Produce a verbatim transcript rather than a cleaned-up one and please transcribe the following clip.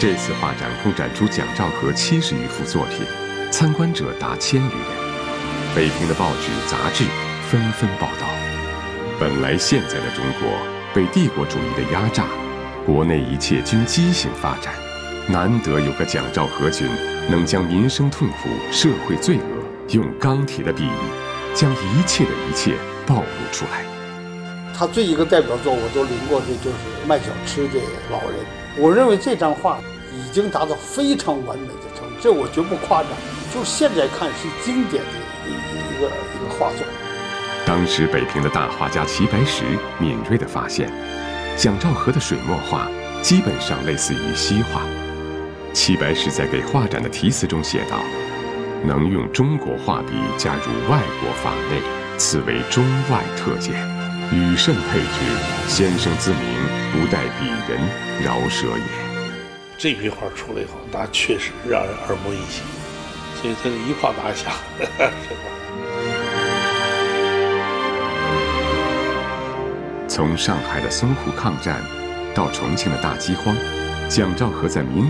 这次画展共展出蒋兆和七十余幅作品，参观者达千余人。北平的报纸、杂志纷纷报道。本来现在的中国被帝国主义的压榨，国内一切均畸形发展，难得有个蒋兆和君能将民生痛苦、社会罪恶用钢铁的笔意，将一切的一切暴露出来。 他最一个代表作我都临过的就是卖小吃的老人，我认为这张画已经达到非常完美的程度，这我绝不夸张，就是现在看是经典的一个一个画作。 当时北平的大画家齐白石敏锐地发现，蒋兆和的水墨画基本上类似于西画。齐白石在给画展的题词中写道：“能用中国画笔加入外国法内，此为中外特见。与甚配之，先生之名，不待彼人饶舌也。” 这批画出来以后，那确实让人耳目一新，所以他是一炮打响，是吧？ 从上海的淞沪抗战到重庆的大饥荒，蒋兆和在民